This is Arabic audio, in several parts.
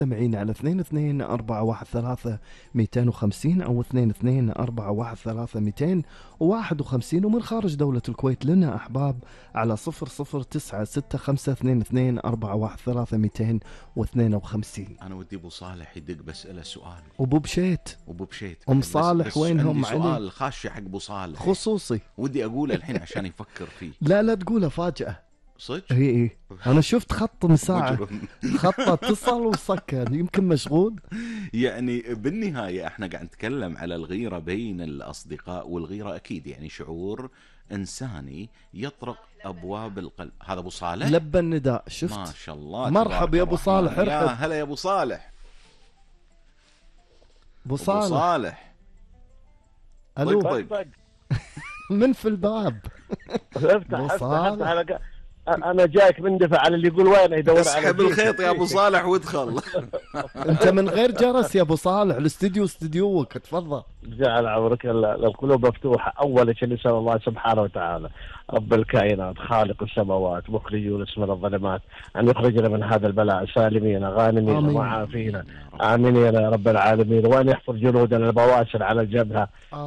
مستمعين على 22-413-250 أو 22-413-251، ومن خارج دولة الكويت لنا أحباب على 00965-2251-252. أنا ودي أبو صالح يدق بسأله سؤال. وأبو بشيت أم صالح وينهم؟ عندي سؤال خاش حق أبو صالح خصوصي، ودي أقوله الحين عشان يفكر فيه. لا تقوله فاجأة. صدق؟ اي انا شفت خط من ساعة خطه اتصل وسكر، يمكن مشغول. يعني بالنهاية احنا قاعد نتكلم على الغيرة بين الأصدقاء، والغيرة أكيد يعني شعور إنساني يطرق أبواب القلب. هذا أبو صالح لبى النداء، شفت؟ ما شاء الله. مرحبا يا أبو صالح، ارحب. يا هلا يا أبو صالح. أبو صالح ألو. طق من في الباب؟ افتح. انا جايك من دفع على اللي يقول وين يدور على. اسحب الخيط يا ابو صالح وادخل. انت من غير جرس يا ابو صالح، الاستديو استديوك، تفضل. جعل عمرك القلوب مفتوحه. اول شيء نسال الله سبحانه وتعالى رب الكائنات خالق السماوات مخرج يونس من الظلمات ان يخرجنا من هذا البلاء سالمين غانمين وعافين امنين يا رب العالمين، وان يحفظ جنودنا البواسل على الجبهه،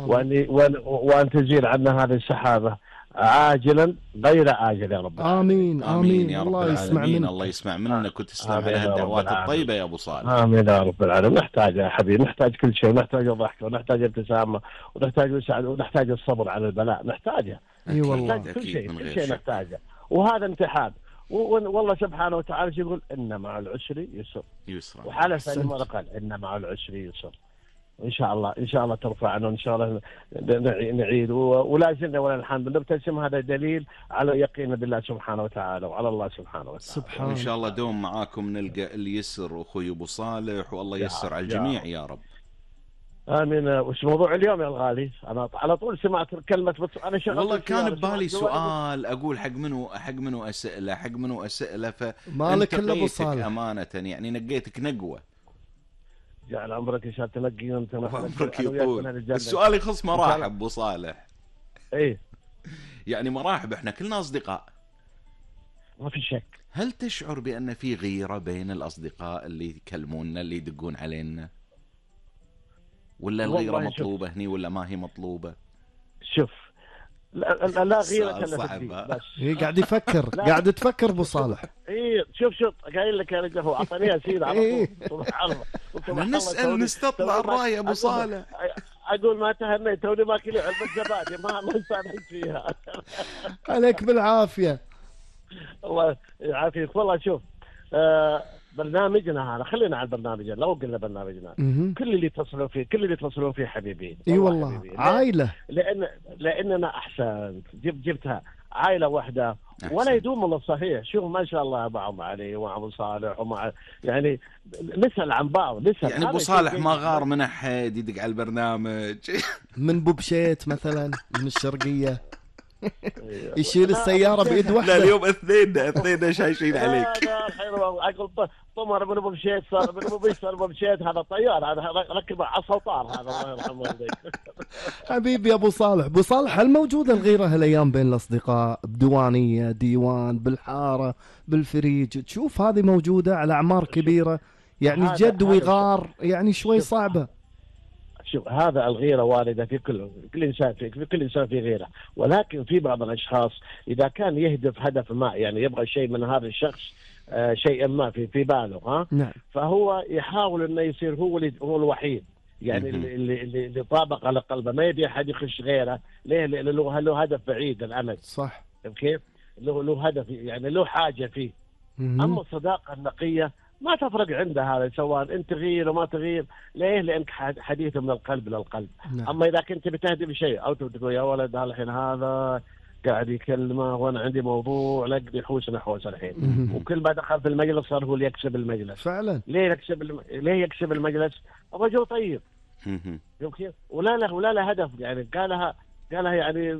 وان تزيل عنا هذه السحابه عاجلا غير آجل يا رب. آمين آمين يا رب الله يسمع منك. الله يسمع منك وتسلم على الدعوات الطيبة يا أبو صالح. آمين يا رب العالمين. نحتاج يا حبيبي، نحتاج كل شيء، نحتاج الضحك ونحتاج الابتسامة ونحتاج المساعدة ونحتاج الصبر على البلاء، نحتاجه. اي والله كل شيء نحتاجه، وهذا امتحان. والله سبحانه وتعالى يقول إن مع العسر يسر. وحالة ثانية مرة قال إن مع العسر يسر. إن شاء الله ترفعنا، وإن شاء الله نعيد ولا زلنا ولا الحمد نبتسم. هذا دليل على يقين بالله سبحانه وتعالى وعلى الله سبحانه وتعالى. إن شاء الله دوم معاكم نلقى اليسر أخوي أبو صالح، والله يسر على الجميع يا رب. آمين. وش موضوع اليوم يا الغالي؟ أنا على طول سمعت كلمة بس أنا شغلت. والله كان ببالي سؤال أقول حق منو أسئله مالك إلا أبو صالح أمانة، يعني نقيتك نقوة. جعل عمرك إيش تنقي أنت. عمرك يطول. السؤال يخص مراحب أبو صالح. إيه يعني مراحب، إحنا كلنا أصدقاء ما في شك. هل تشعر بأن في غيرة بين الأصدقاء اللي يكلموننا اللي يدقون علينا، ولا الغيرة مطلوبة هني ولا ما هي مطلوبة؟ شوف لا غيرة إلا في الدين بس. إيه قاعد يفكر قاعد تفكر أبو صالح. إيه شوف قايل لك يا رجل هو عطني أسئلة على طول. نسأل نستطلع الرأي أبو صالح. أقول ما تهنيت توني ما كلي علبة زبادي ما استانيت فيها. عليك بالعافية. الله يعافيك. والله شوف برنامجنا هذا، خلينا على برنامجنا. لو قلنا برنامجنا كل اللي يتصلون فيه حبيبين. اي والله عائلة. لأننا أحسنت جبتها عائلة واحدة ولا يدوم من الصحيح. شوف ما شاء الله بعض علي ومع أبو صالح ومع يعني نسأل عن بعض. يعني أبو صالح ما غار من أحد يدق على البرنامج. من بوبشيت مثلا من الشرقية يشيل السيارة بإيد واحدة. لا اليوم اثنين شايشين عليك. أقول طمر من أبو بشيت صار من أبو بيش صار أبو بشيت. هذا طيار، هذا ركب عصا وطار. هذا الله يرحمه. حبيبي أبو صالح. أبو صالح هل موجودة الغيرة هالأيام بين الأصدقاء بديوانية ديوان بالحارة بالفريج؟ تشوف هذه موجودة على أعمار كبيرة يعني جد وغار يعني شوي صعبة. شوف هذا الغيرة واردة في كل إنسان في غيرة، ولكن في بعض الأشخاص إذا كان يهدف هدف ما، يعني يبغى شيء من هذا الشخص شيء ما في باله نعم. فهو يحاول إنه يصير هو الوحيد، يعني اللي طابق على قلبه، ما يبي أحد يخش غيره. ليه؟ لأنه له هدف بعيد الأمد. صح. كيف؟ له هدف، يعني له حاجة فيه. أما الصداقة النقية ما تفرق عنده هذا سواء انت تغير وما تغير. ليه؟ لانك حديث من القلب للقلب. نعم. اما اذا كنت بتهدف شيء او تقول يا ولد الحين هذا قاعد يكلمه وانا عندي موضوع لقد يحوس نحوس الحين، وكل ما دخل في المجلس صار هو اللي يكسب المجلس. فعلا. ليه يكسب المجلس؟ الرجل طيب ولا له هدف، يعني قالها يعني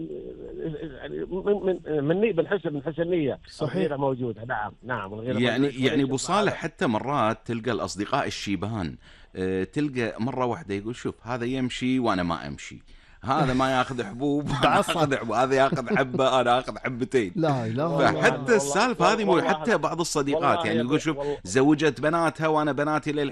من حسن نية. صحيح. الغيرة موجودة. نعم يعني أبو صالح حتى مرات تلقى الأصدقاء الشيبان تلقى مرة واحدة يقول شوف هذا يمشي وأنا ما أمشي، هذا ما ياخذ حبوب هذا ياخذ حبة أنا أخذ حبتين. لا فحتى السالفة هذه حتى بعض الصديقات يعني يقول شوف زوجت بناتها وأنا بناتي